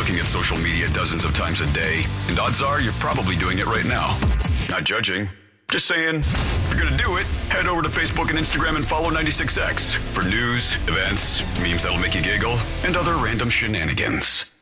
looking at social media dozens of times a day, and odds are you're probably doing it right now. Not judging. Just saying, if you're going to do it, head over to Facebook and Instagram and follow 96X for news, events, memes that'll make you giggle, and other random shenanigans.